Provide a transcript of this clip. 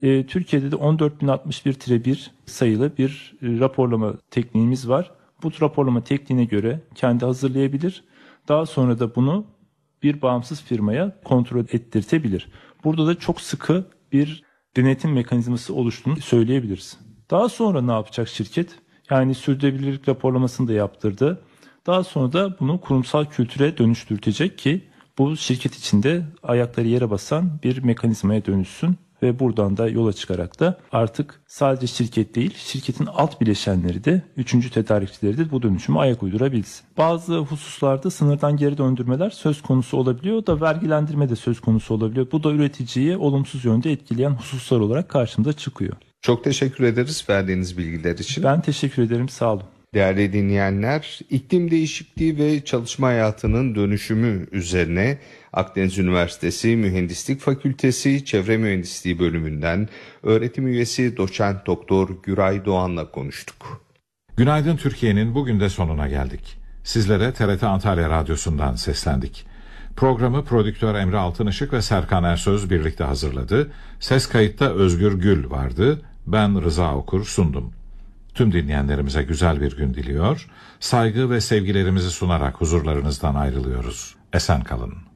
Türkiye'de de 14061-1 sayılı bir raporlama tekniğimiz var. Bu raporlama tekniğine göre kendi hazırlayabilir. Daha sonra da bunu bir bağımsız firmaya kontrol ettirtebilir. Burada da çok sıkı bir denetim mekanizması oluştuğunu söyleyebiliriz. Daha sonra ne yapacak şirket? Yani sürdürülebilirlik raporlamasını da yaptırdı. Daha sonra da bunu kurumsal kültüre dönüştürtecek ki bu şirket içinde ayakları yere basan bir mekanizmaya dönüşsün. Ve buradan da yola çıkarak da artık sadece şirket değil, şirketin alt bileşenleri de, üçüncü tedarikçileri de bu dönüşüme ayak uydurabilsin. Bazı hususlarda sınırdan geri döndürmeler söz konusu olabiliyor da vergilendirme de söz konusu olabiliyor. Bu da üreticiyi olumsuz yönde etkileyen hususlar olarak karşımıza çıkıyor. Çok teşekkür ederiz verdiğiniz bilgiler için. Ben teşekkür ederim, sağ olun. Değerli dinleyenler, iklim değişikliği ve çalışma hayatının dönüşümü üzerine Akdeniz Üniversitesi Mühendislik Fakültesi Çevre Mühendisliği bölümünden öğretim üyesi doçent doktor Güray Doğan'la konuştuk. Günaydın Türkiye'nin bugün de sonuna geldik. Sizlere TRT Antalya Radyosu'ndan seslendik. Programı prodüktör Emre Altınışık ve Serkan Ersöz birlikte hazırladı. Ses kayıtta Özgür Gül vardı. Ben Rıza Okur sundum. Tüm dinleyenlerimize güzel bir gün diliyor, saygı ve sevgilerimizi sunarak huzurlarınızdan ayrılıyoruz. Esen kalın.